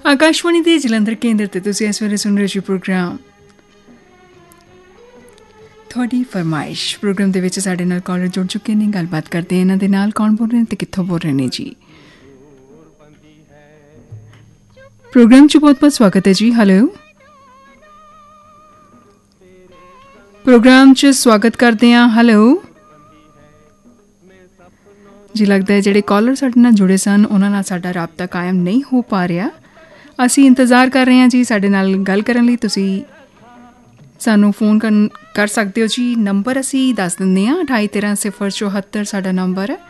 ਆਕਾਸ਼ਵਾਣੀ ਦੇ ਜਲੰਧਰ ਕੇਂਦਰ ਤੇ ਤੁਸੀਂ ਇਸ ਵੇਲੇ ਸੁਣ ਰਹੇ ਜੀ ਪ੍ਰੋਗਰਾਮ ਤੁਹਾਡੀ ਫਰਮਾਇਸ਼। ਪ੍ਰੋਗਰਾਮ ਦੇ ਵਿੱਚ ਸਾਡੇ ਨਾਲ ਕਾਲਰ ਜੁੜ ਚੁੱਕੇ ਨੇ। ਗੱਲਬਾਤ ਕਰਦੇ ਇਹਨਾਂ ਦੇ ਨਾਲ, ਕੌਣ ਬੋਲ ਰਹੇ ਨੇ ਤੇ ਕਿੱਥੋਂ ਬੋਲ ਰਹੇ ਨੇ ਜੀ। ਪ੍ਰੋਗਰਾਮ 'ਚ ਬਹੁਤ ਬਹੁਤ ਸਵਾਗਤ ਹੈ ਜੀ। ਹੈਲੋ, ਪ੍ਰੋਗਰਾਮ 'ਚ ਸਵਾਗਤ ਕਰਦੇ ਹਾਂ। ਹੈਲੋ ਜੀ, ਲੱਗਦਾ ਹੈ ਜਿਹੜੇ ਕਾਲਰ ਸਾਡੇ ਨਾਲ ਜੁੜੇ ਸਨ ਉਹਨਾਂ ਨਾਲ ਸਾਡਾ ਰਾਬਤਾ ਕਾਇਮ ਨਹੀਂ ਹੋ ਪਾ ਰਿਹਾ। ਅਸੀਂ ਇੰਤਜ਼ਾਰ ਕਰ ਰਹੇ ਹਾਂ ਜੀ ਸਾਡੇ ਨਾਲ ਗੱਲ ਕਰਨ ਲਈ। ਤੁਸੀਂ ਸਾਨੂੰ ਫੋਨ ਕਰ ਸਕਦੇ ਹੋ ਜੀ। ਨੰਬਰ ਅਸੀਂ ਦੱਸ ਦਿੰਦੇ ਹਾਂ, 2813 ਸਾਡਾ ਨੰਬਰ ਹੈ।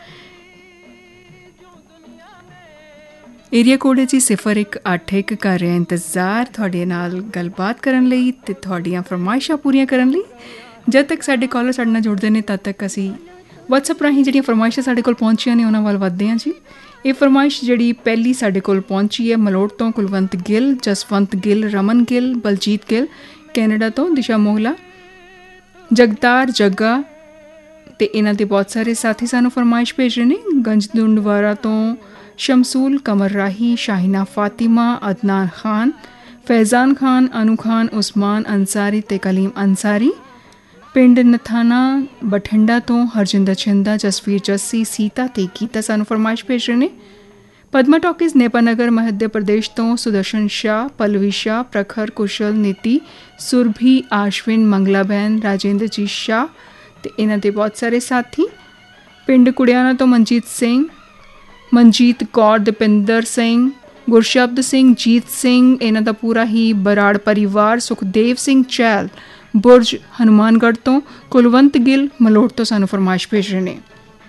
ਏਰੀਆ ਕੋਡ ਹੈ ਜੀ 0181। ਕਰ ਰਿਹਾ ਇੰਤਜ਼ਾਰ ਤੁਹਾਡੇ ਨਾਲ ਗੱਲਬਾਤ ਕਰਨ ਲਈ ਅਤੇ ਤੁਹਾਡੀਆਂ ਫਰਮਾਇਸ਼ਾਂ ਪੂਰੀਆਂ ਕਰਨ ਲਈ। ਜਦ ਤੱਕ ਸਾਡੇ ਕਾਲਰ ਸਾਡੇ ਨਾਲ ਜੁੜਦੇ ਨੇ ਤਦ ਤੱਕ ਅਸੀਂ ਵਟਸਐਪ ਰਾਹੀਂ ਜਿਹੜੀਆਂ ਫਰਮਾਇਸ਼ਾਂ ਸਾਡੇ ਕੋਲ ਪਹੁੰਚੀਆਂ ਨੇ ਉਹਨਾਂ ਵੱਲ ਵੱਧਦੇ ਹਾਂ ਜੀ। ਇਹ ਫਰਮਾਇਸ਼ ਜਿਹੜੀ ਪਹਿਲੀ ਸਾਡੇ ਕੋਲ ਪਹੁੰਚੀ ਹੈ ਮਲੋਟ ਤੋਂ ਕੁਲਵੰਤ ਗਿੱਲ, ਜਸਵੰਤ ਗਿੱਲ, ਰਮਨ ਗਿੱਲ, ਬਲਜੀਤ ਗਿੱਲ, ਕੈਨੇਡਾ ਤੋਂ ਦਿਸ਼ਾ ਮੋਹਲਾ, ਜਗਤਾਰ ਜੱਗਾ ਅਤੇ ਇਹਨਾਂ ਦੇ ਬਹੁਤ ਸਾਰੇ ਸਾਥੀ ਸਾਨੂੰ ਫਰਮਾਇਸ਼ ਭੇਜ ਰਹੇ ਨੇ। ਗੰਜਦੁੰਡਵਾਰਾ ਤੋਂ ਸ਼ਮਸੂਲ ਕਮਰ ਰਾਹੀ, ਸ਼ਾਹੀਨਾ ਫਾਤਿਮਾ, ਅਦਨਾਨ ਖਾਨ, ਫੈਜ਼ਾਨ ਖਾਨ, ਅਨੂ ਖਾਨ, ਉਸਮਾਨ ਅੰਸਾਰੀ ਅਤੇ ਕਲੀਮ ਅੰਸਾਰੀ। ਪਿੰਡ ਨਥਾਨਾ ਬਠਿੰਡਾ ਤੋਂ ਹਰਜਿੰਦਰ ਛਿੰਦਾ, ਜਸਵੀਰ ਜੱਸੀ, ਸੀਤਾ ਤੇ ਗੀਤਾ ਸਾਨੂੰ ਫਰਮਾਇਸ਼ ਭੇਜ ਰਹੇ ਨੇ। ਪਦਮਾ ਟਾਕੀਜ਼ ਨੇਪਾਨਗਰ ਮੱਧ ਪ੍ਰਦੇਸ਼ ਤੋਂ ਸੁਦਰਸ਼ਨ ਸ਼ਾਹ, ਪਲਵੀ ਸ਼ਾਹ, ਪ੍ਰਖਰ, ਕੁਸ਼ਲ, ਨੀਤੀ, ਸੁਰਭੀ, ਆਸ਼ਵਿਨ, ਮੰਗਲਾ ਬਹਿਨ, ਰਾਜੇਂਦਰਜੀਤ ਸ਼ਾਹ ਅਤੇ ਇਹਨਾਂ ਦੇ ਬਹੁਤ ਸਾਰੇ ਸਾਥੀ। ਪਿੰਡ ਕੁੜਿਆਣਾ ਤੋਂ ਮਨਜੀਤ ਸਿੰਘ, ਮਨਜੀਤ ਕੌਰ, ਦਪਿੰਦਰ ਸਿੰਘ, ਗੁਰਸ਼ਬਦ ਸਿੰਘ, ਜੀਤ ਸਿੰਘ, ਇਹਨਾਂ ਦਾ ਪੂਰਾ ਹੀ ਬਰਾੜ ਪਰਿਵਾਰ, ਸੁਖਦੇਵ ਸਿੰਘ ਚਹਿਲ, ਬੁਰਜ, ਹਨੂਮਾਨਗੜ੍ਹ ਤੋਂ ਕੁਲਵੰਤ ਗਿੱਲ, ਮਲੋਟ ਤੋਂ ਸਾਨੂੰ ਫਰਮਾਇਸ਼ ਭੇਜ ਰਹੇ ਨੇ।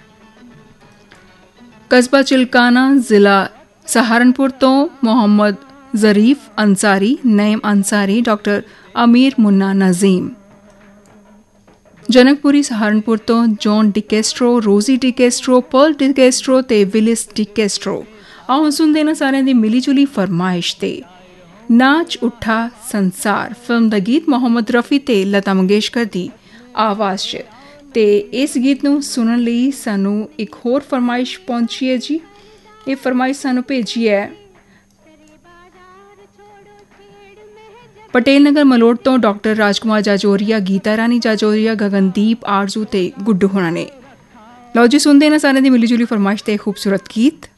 ਕਸਬਾ ਚਿਲਕਾਨਾ, ਜ਼ਿਲ੍ਹਾ ਸਹਾਰਨਪੁਰ ਤੋਂ ਮੁਹੰਮਦ ਜ਼ਰੀਫ ਅੰਸਾਰੀ, ਨਈਮ ਅੰਸਾਰੀ, ਡਾਕਟਰ ਅਮੀਰ ਮੁੰਨਾ ਨਜ਼ੀਮ। ਜਨਕਪੁਰੀ ਸਹਾਰਨਪੁਰ ਤੋਂ ਜੌਨ ਡਿਕੈਸਟਰੋ, ਰੋਜ਼ੀ ਡਿਕੈਸਟਰੋ, ਪਰਲ ਡਿਕੈਸਟਰੋ ਤੇ ਵਿਲਿਸ ਡਿਕੈਸਟਰੋ। ਆਓ ਸੁਣਦੇ ਨਾ ਸਾਰਿਆਂ ਦੀ ਮਿਲੀ ਜੁਲੀ ਫਰਮਾਇਸ਼ ਤੇ ਨਾਚ ਉੱਠਾ ਸੰਸਾਰ ਫਿਲਮ ਦਾ ਗੀਤ ਮੁਹੰਮਦ ਰਫੀ ਤੇ ਲਤਾ ਮੰਗੇਸ਼ਕਰ ਦੀ ਆਵਾਜ਼ 'ਚ। ਤੇ ਇਸ ਗੀਤ ਨੂੰ ਸੁਣਨ ਲਈ ਸਾਨੂੰ ਇੱਕ ਹੋਰ ਫਰਮਾਇਸ਼ ਪਹੁੰਚੀ ਹੈ ਜੀ। ਇਹ ਫਰਮਾਇਸ਼ ਸਾਨੂੰ ਭੇਜੀ ਹੈ ਪਟੇਲ ਨਗਰ ਮਲੋਟ ਤੋਂ ਡਾਕਟਰ ਰਾਜਕੁਮਾਰ ਜਾਜੋਰੀਆ, ਗੀਤਾ ਰਾਣੀ ਜਾਜੋਰੀਆ, ਗਗਨਦੀਪ, ਆਰਜ਼ੂ ਤੇ ਗੁੱਡੂ ਹੋਣਾ ਨੇ। ਲਓ ਜੀ, ਸੁਣਦੇ ਨਾ ਸਾਰਿਆਂ ਦੀ ਮਿਲੀ ਜੁਲੀ ਫਰਮਾਇਸ਼ ਤੇ ਖੂਬਸੂਰਤ ਗੀਤ।